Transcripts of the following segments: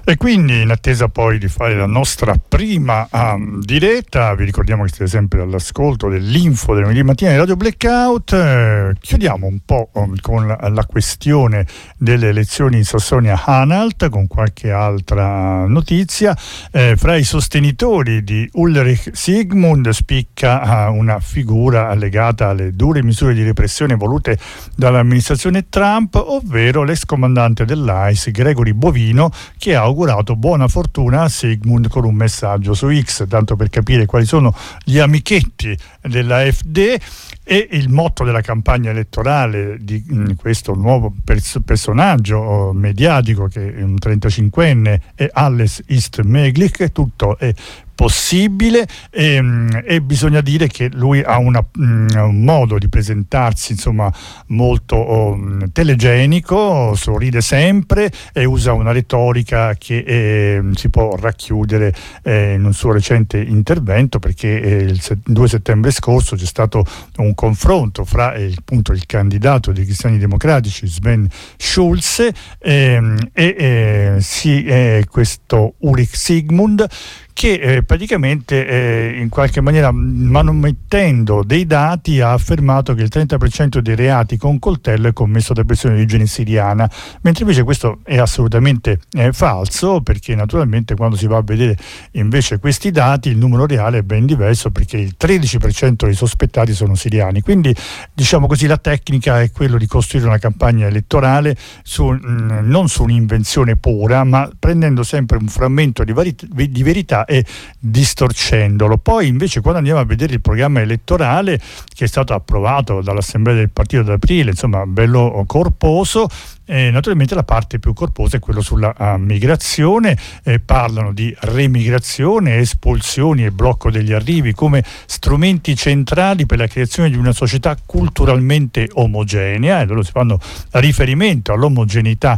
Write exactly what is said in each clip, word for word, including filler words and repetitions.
E quindi, in attesa poi di fare la nostra prima um, diretta, vi ricordiamo che siete sempre all'ascolto dell'info del lunedì mattina di Radio Blackout. Eh, chiudiamo un po' um, con la, la questione delle elezioni in Sassonia-Anhalt, con qualche altra notizia. Eh, fra i sostenitori di Ulrich Siegmund spicca uh, una figura legata alle dure misure di repressione volute dall'amministrazione Trump, ovvero l'ex comandante dell'A I S, Gregory Bovino, che ha augurato buona fortuna a Siegmund con un messaggio su X, tanto per capire quali sono gli amichetti dell'AfD. E il motto della campagna elettorale di mh, questo nuovo pers- personaggio mediatico, che è un trentacinquenne, è Alles ist möglich, tutto è possibile, e, e bisogna dire che lui ha una, un modo di presentarsi insomma molto um, telegenico, sorride sempre e usa una retorica che eh, si può racchiudere eh, in un suo recente intervento, perché eh, il due settembre scorso c'è stato un confronto fra eh, appunto il candidato dei Cristiani Democratici Sven Schulze ehm, e eh, sì, eh, questo Ulrich Siegmund, che eh, praticamente eh, in qualche maniera, manomettendo dei dati, ha affermato che il trenta per cento dei reati con coltello è commesso da persone di origine siriana, mentre invece questo è assolutamente eh, falso, perché naturalmente quando si va a vedere invece questi dati il numero reale è ben diverso, perché il tredici per cento dei sospettati sono siriani. Quindi, diciamo così, la tecnica è quello di costruire una campagna elettorale su, mh, non su un'invenzione pura, ma prendendo sempre un frammento di, vari- di verità e distorcendolo. Poi invece, quando andiamo a vedere il programma elettorale che è stato approvato dall'Assemblea del Partito ad aprile, insomma bello corposo, eh, naturalmente la parte più corposa è quella sulla uh, migrazione. Eh, parlano di remigrazione, espulsioni e blocco degli arrivi come strumenti centrali per la creazione di una società culturalmente omogenea, e loro si fanno riferimento all'omogeneità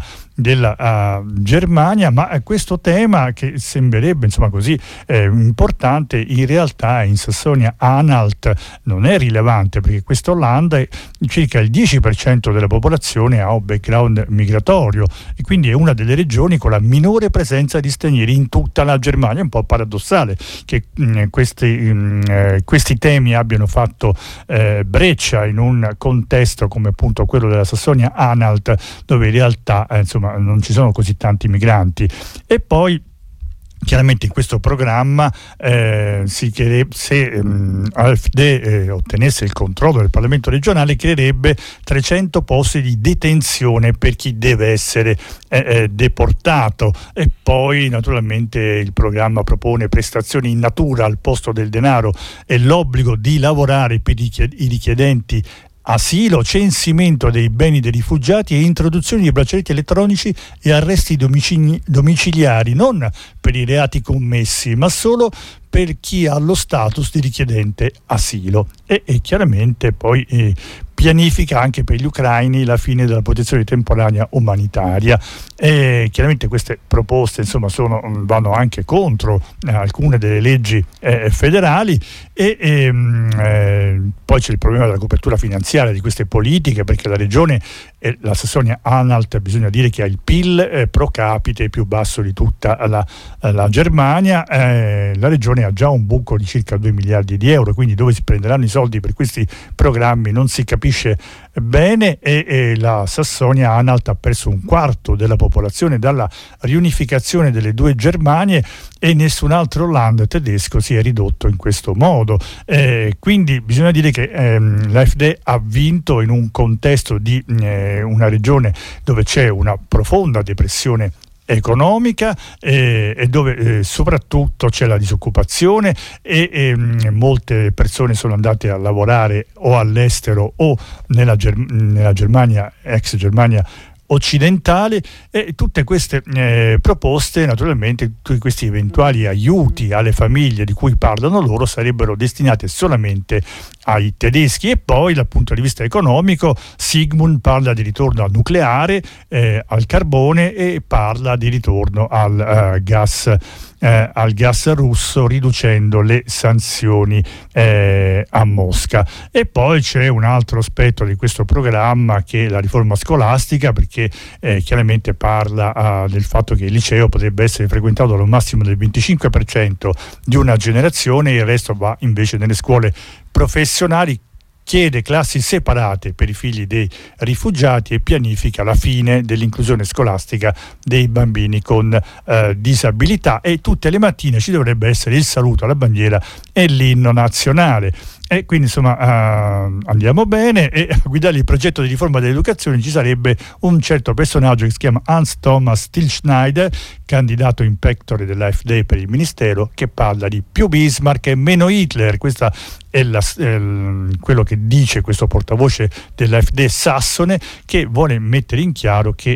della uh, Germania, ma questo tema, che sembrerebbe insomma così eh, importante, in realtà in Sassonia-Anhalt non è rilevante, perché questo land è circa il dieci per cento della popolazione ha un background migratorio, e quindi è una delle regioni con la minore presenza di stranieri in tutta la Germania. È un po' paradossale che mh, questi, mh, eh, questi temi abbiano fatto eh, breccia in un contesto come appunto quello della Sassonia-Anhalt, dove in realtà eh, insomma non ci sono così tanti migranti. E poi chiaramente in questo programma eh, si chiede, se um, AfD eh, ottenesse il controllo del Parlamento regionale, creerebbe trecento posti di detenzione per chi deve essere eh, eh, deportato. E poi naturalmente il programma propone prestazioni in natura al posto del denaro e l'obbligo di lavorare per i richiedenti asilo, censimento dei beni dei rifugiati e introduzione di braccialetti elettronici e arresti domicili- domiciliari, non per i reati commessi, ma solo per chi ha lo status di richiedente asilo. E, e chiaramente poi eh, pianifica anche per gli ucraini la fine della protezione temporanea umanitaria. E chiaramente queste proposte insomma sono, vanno anche contro eh, alcune delle leggi eh, federali. E, e eh, poi c'è il problema della copertura finanziaria di queste politiche, perché la regione, eh, la Sassonia-Anhalt, bisogna dire che ha il P I L eh, pro capite più basso di tutta la, la Germania. Eh, la regione ha già un buco di circa due miliardi di euro, quindi dove si prenderanno i soldi per questi programmi non si capisce bene. E, e la Sassonia-Anhalt ha perso un quarto della popolazione dalla riunificazione delle due Germanie, e nessun altro land tedesco si è ridotto in questo modo. Eh, quindi bisogna dire che ehm, l'AfD ha vinto in un contesto di eh, una regione dove c'è una profonda depressione economica eh, e dove eh, soprattutto c'è la disoccupazione, e eh, molte persone sono andate a lavorare o all'estero o nella, Ger- nella Germania, ex Germania occidentale. E tutte queste eh, proposte, naturalmente tutti questi eventuali aiuti alle famiglie di cui parlano loro, sarebbero destinate solamente ai tedeschi. E poi dal punto di vista economico Sigmund parla di ritorno al nucleare, eh, al carbone, e parla di ritorno al uh, gas Eh, al gas russo, riducendo le sanzioni eh, a Mosca. E poi c'è un altro aspetto di questo programma, che è la riforma scolastica, perché eh, chiaramente parla uh, del fatto che il liceo potrebbe essere frequentato al massimo del venticinque per cento di una generazione, il resto va invece nelle scuole professionali. Chiede classi separate per i figli dei rifugiati e pianifica la fine dell'inclusione scolastica dei bambini con eh, disabilità. E tutte le mattine ci dovrebbe essere il saluto alla bandiera e l'inno nazionale. E quindi insomma uh, andiamo bene. E a guidare il progetto di riforma dell'educazione ci sarebbe un certo personaggio che si chiama Hans Thomas Stilschneider, candidato in pectore dell'A F D per il ministero, che parla di più Bismarck e meno Hitler. Questa è la, eh, quello che dice questo portavoce dell'A F D sassone, che vuole mettere in chiaro che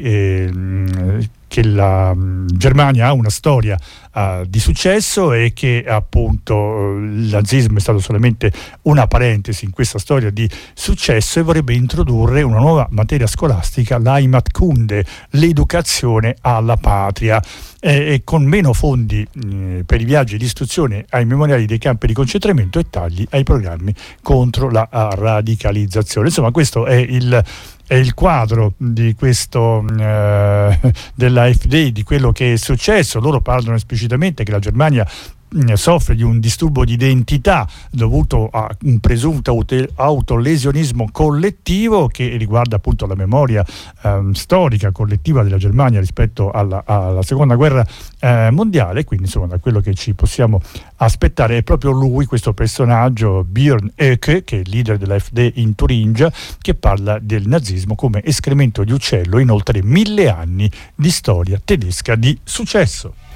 eh, che la um, Germania ha una storia uh, di successo, e che appunto uh, il nazismo è stato solamente una parentesi in questa storia di successo, e vorrebbe introdurre una nuova materia scolastica, l'Heimatkunde, l'educazione alla patria, e, e con meno fondi eh, per i viaggi di istruzione ai memoriali dei campi di concentramento e tagli ai programmi contro la radicalizzazione. Insomma, questo è il è il quadro di questo eh, dell'A F D, di quello che è successo. Loro parlano esplicitamente che la Germania soffre di un disturbo di identità dovuto a un presunto autolesionismo collettivo, che riguarda appunto la memoria eh, storica collettiva della Germania rispetto alla, alla seconda guerra eh, mondiale. Quindi insomma, da quello che ci possiamo aspettare è proprio lui, questo personaggio Björn Höcke, che è il leader della F D in Turingia, che parla del nazismo come escremento di uccello in oltre mille anni di storia tedesca di successo.